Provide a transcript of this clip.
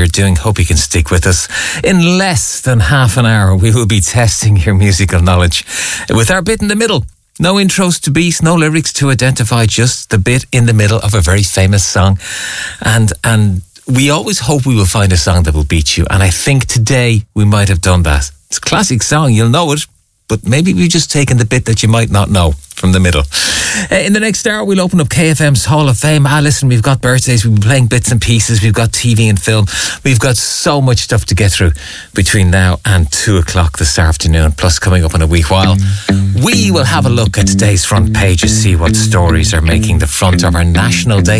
you're doing. Hope you can stick with us. In less than half an hour, we will be testing your musical knowledge with our bit in the middle. No intros to beat, no lyrics to identify, just the bit in the middle of a very famous song. And we always hope we will find a song that will beat you. And I think today we might have done that. It's a classic song, you'll know it. But maybe we've just taken the bit that you might not know from the middle. In the next hour, we'll open up KFM's Hall of Fame. Listen, we've got birthdays, we've been playing bits and pieces, we've got TV and film. We've got so much stuff to get through between now and 2 o'clock this afternoon, plus coming up in a wee while. We will have a look at today's front pages, see what stories are making the front of our National Day